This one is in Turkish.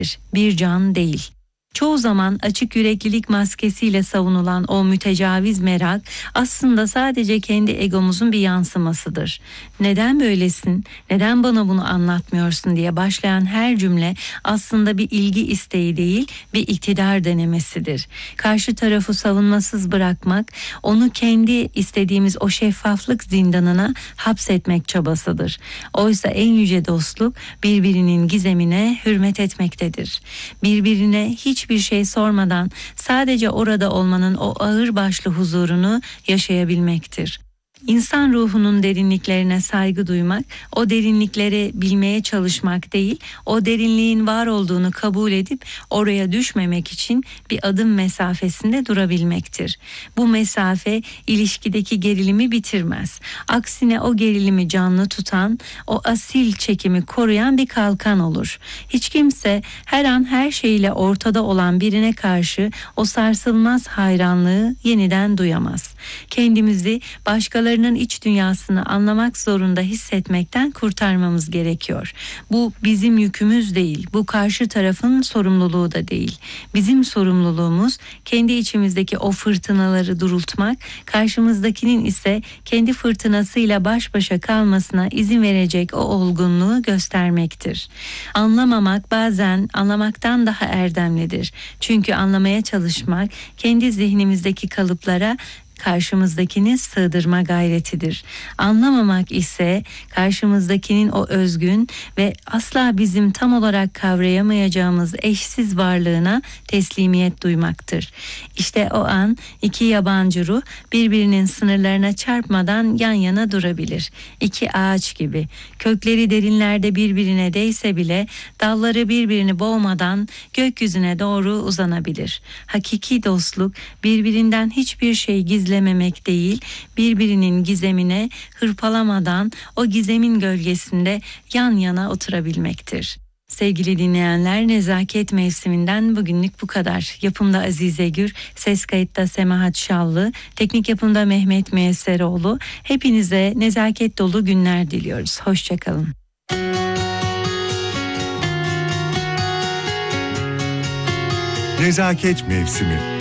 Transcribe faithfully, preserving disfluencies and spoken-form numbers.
bir can değil. Çoğu zaman açık yüreklilik maskesiyle savunulan o mütecaviz merak aslında sadece kendi egomuzun bir yansımasıdır. Neden böylesin, neden bana bunu anlatmıyorsun diye başlayan her cümle aslında bir ilgi isteği değil, bir iktidar denemesidir. Karşı tarafı savunmasız bırakmak, onu kendi istediğimiz o şeffaflık zindanına hapsetmek çabasıdır. Oysa en yüce dostluk birbirinin gizemine hürmet etmektedir. Birbirine hiç hiçbir şey sormadan sadece orada olmanın o ağırbaşlı huzurunu yaşayabilmektir. İnsan ruhunun derinliklerine saygı duymak, o derinlikleri bilmeye çalışmak değil, o derinliğin var olduğunu kabul edip oraya düşmemek için bir adım mesafesinde durabilmektir. Bu mesafe ilişkideki gerilimi bitirmez. Aksine o gerilimi canlı tutan, o asil çekimi koruyan bir kalkan olur. Hiç kimse her an her şeyle ortada olan birine karşı o sarsılmaz hayranlığı yeniden duyamaz. Kendimizi başkalarının iç dünyasını anlamak zorunda hissetmekten kurtarmamız gerekiyor. Bu bizim yükümüz değil, bu karşı tarafın sorumluluğu da değil. Bizim sorumluluğumuz kendi içimizdeki o fırtınaları durultmak, karşımızdakinin ise kendi fırtınasıyla baş başa kalmasına izin verecek o olgunluğu göstermektir. Anlamamak bazen anlamaktan daha erdemlidir. Çünkü anlamaya çalışmak kendi zihnimizdeki kalıplara karşımızdakini sığdırma gayretidir. Anlamamak ise karşımızdakinin o özgün ve asla bizim tam olarak kavrayamayacağımız eşsiz varlığına teslimiyet duymaktır. İşte o an iki yabancı ruh birbirinin sınırlarına çarpmadan yan yana durabilir. İki ağaç gibi. Kökleri derinlerde birbirine değse bile dalları birbirini boğmadan gökyüzüne doğru uzanabilir. Hakiki dostluk birbirinden hiçbir şey gizlememek değil, birbirinin gizemine hırpalamadan o gizemin gölgesinde yan yana oturabilmektir. Sevgili dinleyenler, Nezaket Mevsiminden bugünlük bu kadar. Yapımda Azize Gür, ses kayıtta Semahat Şallı, teknik yapımda Mehmet Müyesseroğlu. Hepinize nezaket dolu günler diliyoruz. Hoşçakalın. Nezaket Mevsimi.